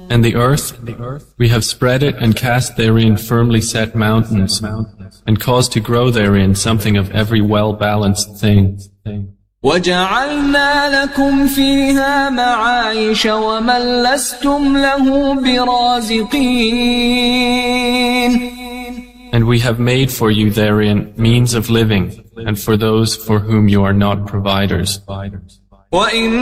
And the earth, we have spread it and cast therein firmly set mountains, and caused to grow therein something of every well-balanced thing. وَجَعَلْنَا لَكُمْ فِيهَا مَعَايِشَ وَمَنْ لَسْتُمْ لَهُ بِرَازِقِينَ. And we have made for you therein means of living, and for those for whom you are not providers.